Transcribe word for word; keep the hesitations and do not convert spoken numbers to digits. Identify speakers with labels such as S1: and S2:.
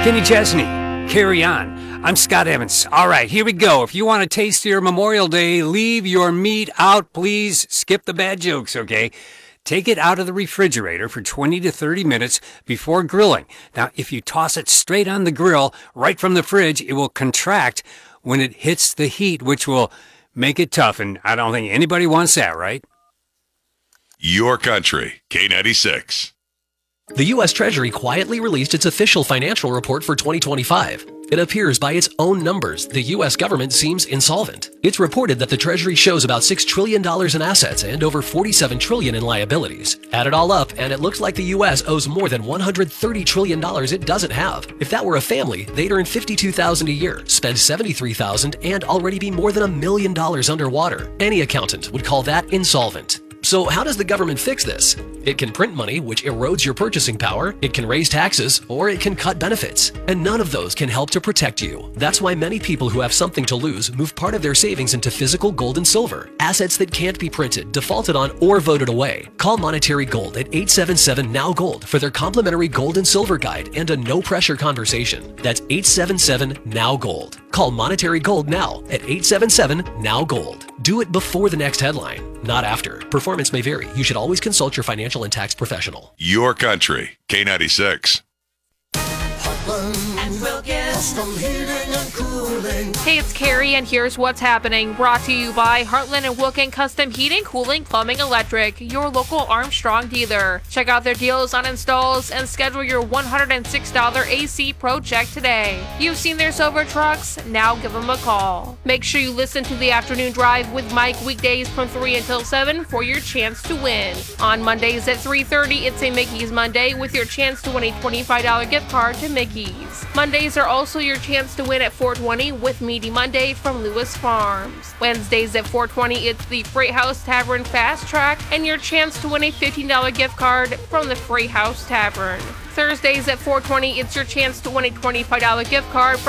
S1: Kenny Chesney, carry on. I'm Scott Evans. All right, here we go. If you want to taste your Memorial Day, leave your meat out, please. Skip the bad jokes, okay? Take it out of the refrigerator for twenty to thirty minutes before grilling. Now, if you toss it straight on the grill, right from the fridge, it will contract when it hits the heat, which will make it tough, and I don't think anybody wants that, right?
S2: Your country, K ninety-six.
S3: The U S Treasury quietly released its official financial report for twenty twenty-five. It appears by its own numbers, the U S government seems insolvent. It's reported that the Treasury shows about six trillion dollars in assets and over forty-seven trillion dollars in liabilities. Add it all up, and it looks like the U S owes more than one hundred thirty trillion dollars it doesn't have. If that were a family, they'd earn fifty-two thousand dollars a year, spend seventy-three thousand dollars, and already be more than a million dollars underwater. Any accountant would call that insolvent. So how does the government fix this? It can print money, which erodes your purchasing power, it can raise taxes, or it can cut benefits. And none of those can help to protect you. That's why many people who have something to lose move part of their savings into physical gold and silver, assets that can't be printed, defaulted on, or voted away. Call Monetary Gold at eight seven seven N O W Gold for their complimentary gold and silver guide and a no-pressure conversation. That's eight seven seven N O W Gold. Call Monetary Gold now at eight seven seven N O W Gold. Do it before the next headline, not after. Performance may vary. You should always consult your financial and tax professional.
S2: Your country, K ninety-six.
S4: And Wilkins. Custom heating and cooling.
S5: Hey, it's Carrie, and here's what's happening. Brought to you by Heartland and Wilkin Custom Heating, Cooling, Plumbing, Electric, your local Armstrong dealer. Check out their deals on installs and schedule your one hundred six dollars A C Pro check today. You've seen their silver trucks? Now give them a call. Make sure you listen to the Afternoon Drive with Mike weekdays from three until seven for your chance to win. On Mondays at three thirty, it's a Mickey's Monday with your chance to win a twenty-five dollars gift card to Mickey's. Mondays are also your chance to win at four twenty with Meaty Monday from Lewis Farms. Wednesdays at four twenty, it's the Freight House Tavern Fast Track and your chance to win a fifteen dollars gift card from the Freight House Tavern. Thursdays at four twenty, it's your chance to win a twenty-five dollars gift card from